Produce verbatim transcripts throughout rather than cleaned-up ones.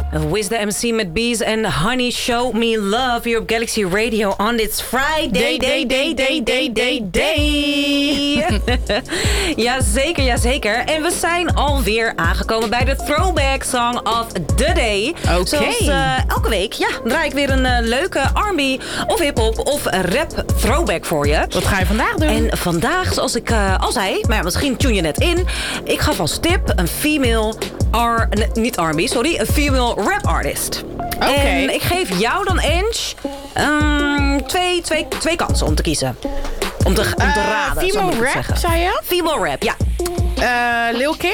Wiz the M C met Bees en Honey Show Me Love hier op Galaxy Radio on this Friday, day, day, day, day, day, day, day. Jazeker, jazeker. En we zijn alweer aangekomen bij de Throwback Song of the Day. Oké. Okay. Zoals uh, elke week, ja, draai ik weer een uh, leuke R en B of hip-hop of rap throwback voor je. Wat ga je vandaag doen? En vandaag, zoals ik uh, al zei, maar ja, misschien tune je net in. Ik gaf als tip een female R... Nee, niet R en B, sorry. Een female rap artist. Oké. Okay. En ik geef jou dan eens um, twee, twee, twee kansen om te kiezen. Om te, om te uh, raden, female zo rap, zei je? Female rap, ja. Uh, Lil Kim?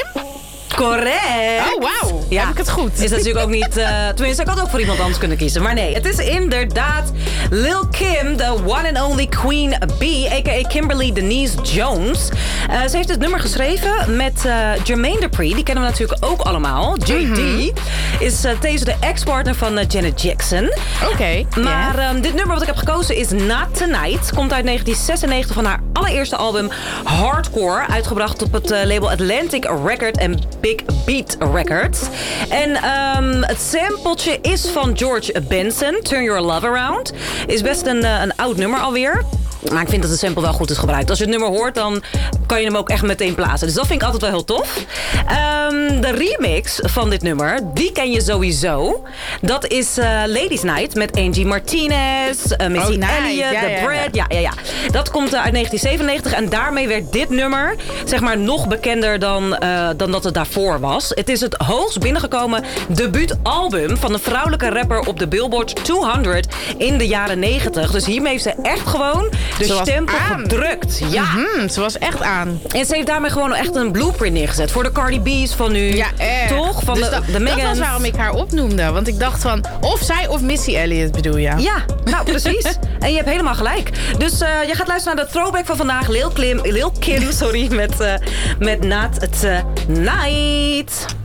Correct. Oh, wauw. Ja. Heb ik het goed? Is natuurlijk ook niet... Uh, tenminste, ik had ook voor iemand anders kunnen kiezen. Maar nee, het is inderdaad Lil Kim, the one and only Queen Bee, a k a. Kimberly Denise Jones. Uh, ze heeft het nummer geschreven met uh, Jermaine Dupri. Die kennen we natuurlijk ook allemaal. J D mm-hmm. is uh, deze de ex-partner van uh, Janet Jackson. Oké. Okay. Maar yeah. um, dit nummer wat ik heb gekozen is Not Tonight. Komt uit negentien zesennegentig van haar allereerste album Hardcore. Uitgebracht op het uh, label Atlantic Record en Big Beat Records. En um, het sampletje is van George Benson. Turn Your Love Around. Is best een, uh, een oud nummer alweer. Maar ik vind dat de sample wel goed is gebruikt. Als je het nummer hoort, dan kan je hem ook echt meteen plaatsen. Dus dat vind ik altijd wel heel tof. Um, de remix van dit nummer, die ken je sowieso. Dat is uh, Ladies Night met Angie Martinez, uh, Missy oh, nice. Elliott, ja, The ja, Bread. Ja, ja, ja. Dat komt uh, uit negentien zevenennegentig. En daarmee werd dit nummer, zeg maar, nog bekender dan, uh, dan dat het daarvoor was. Het is het hoogst binnengekomen debuutalbum van een vrouwelijke rapper op de Billboard tweehonderd in de jaren negentig. Dus hiermee heeft ze echt gewoon de stempel gedrukt. Ja. Mm-hmm, ze was echt aan. En ze heeft daarmee gewoon echt een blueprint neergezet voor de Cardi B's van nu. Ja, echt. Toch? Van dus de, dat, de Megans. Dat was waarom ik haar opnoemde. Want ik dacht van, of zij of Missy Elliott bedoel je. Ja, nou precies. En je hebt helemaal gelijk. Dus uh, je gaat luisteren naar de throwback van vandaag. Lil Kim, Lil Kim sorry, met, uh, met Not Tonight.